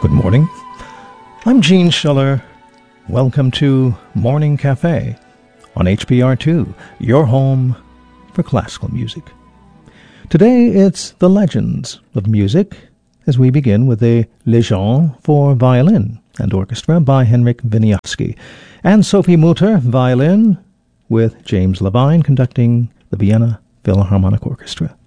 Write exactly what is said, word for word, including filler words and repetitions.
Good morning. I'm Gene Schiller. Welcome to Morning Cafe on H P R two, your home for classical music. Today it's the legends of music as we begin with a Legende for violin and orchestra by Henryk Wieniawski and Sophie Mutter, violin, with James Levine conducting the Vienna Philharmonic Orchestra.